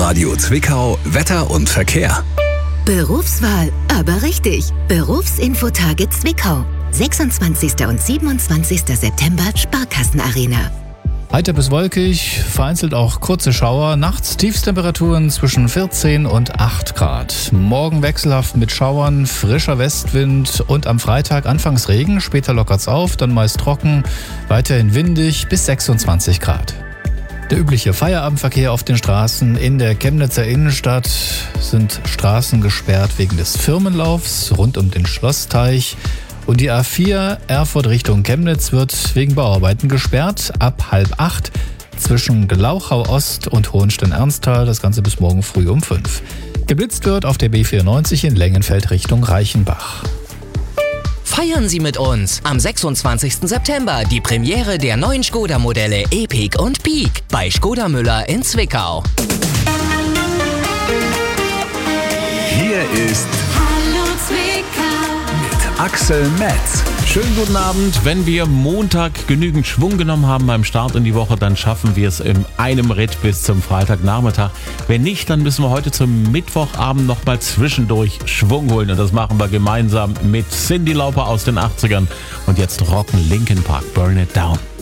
Radio Zwickau Wetter und Verkehr. Berufswahl, aber richtig. Berufsinfotage Zwickau. 26. und 27. September, Sparkassenarena. Heiter bis wolkig, vereinzelt auch kurze Schauer. Nachts Tiefstemperaturen zwischen 14 und 8 Grad. Morgen wechselhaft mit Schauern, frischer Westwind und am Freitag anfangs Regen. Später lockert's auf, dann meist trocken, weiterhin windig bis 26 Grad. Der übliche Feierabendverkehr auf den Straßen. In der Chemnitzer Innenstadt sind Straßen gesperrt wegen des Firmenlaufs rund um den Schlossteich. Und die A4 Erfurt Richtung Chemnitz wird wegen Bauarbeiten gesperrt ab 7:30 zwischen Glauchau Ost und Hohenstein-Ernsthal. Das Ganze bis morgen früh um 5. Geblitzt wird auf der B94 in Lengenfeld Richtung Reichenbach. Feiern Sie mit uns am 26. September die Premiere der neuen Skoda-Modelle Epiq und Peak bei Skoda Müller in Zwickau. Hier ist Hallo Zwickau mit Axel Metz. Schönen guten Abend. Wenn wir Montag genügend Schwung genommen haben beim Start in die Woche, dann schaffen wir es in einem Ritt bis zum Freitagnachmittag. Wenn nicht, dann müssen wir heute zum Mittwochabend nochmal zwischendurch Schwung holen. Und das machen wir gemeinsam mit Cyndi Lauper aus den 80ern. Und jetzt rocken Linkin Park, Burn It Down.